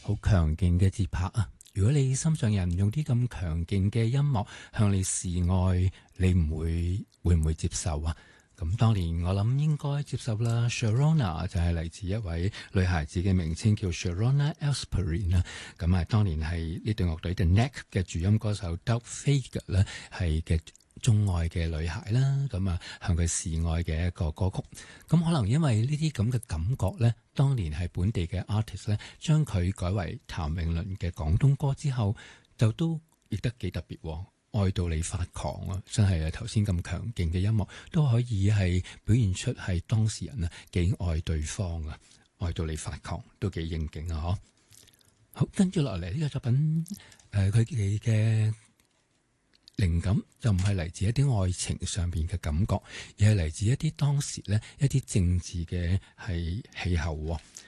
好強勁嘅節拍啊！如果你心上人用啲咁強勁嘅音樂向你示愛，你會唔會接受啊？咁當年我諗應該接受啦。Sharona 就係嚟自一位女孩子嘅名稱叫 Sharona Alsperine 啦。咁啊，當年係呢隊樂隊 The Knack 嘅主音歌手 Doug Fager 咧係嘅鍾愛嘅女孩啦。咁啊，向佢示愛嘅一個歌曲。咁可能因為呢啲咁嘅感覺咧，當年係本地嘅 artist 咧，將佢改為譚詠麟嘅廣東歌之後，就都亦得幾特別喎。愛到你發狂啊！真係啊，頭先咁強勁嘅音樂都可以係表現出係當事人啊幾愛對方啊，愛到你發狂都幾應景啊！嗬，好，跟住落嚟呢個作品，佢哋嘅靈感就唔係嚟自一啲愛情上邊嘅感覺，而係嚟自一啲當時咧一啲政治嘅係氣候。